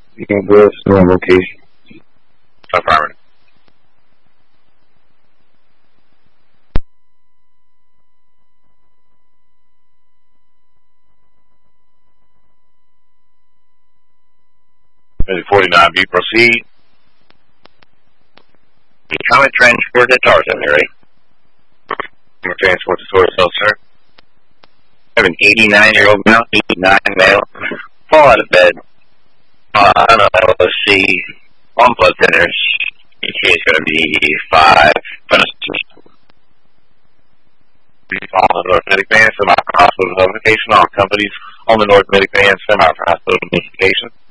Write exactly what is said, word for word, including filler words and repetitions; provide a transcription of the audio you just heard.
You can go to the location. Affirmative. forty-nine B, proceed. The Comet transport to Tarzan, Harry. Transport to source, so, sir. I have an eighty-nine-year-old male, eighty-nine male, fall out of bed. Uh, I don't know, let's see, one blood thinners. He is going to be five. All the North Medic Band, semi-hospital notification. All companies on the North Medic Band, semi-hospital notification.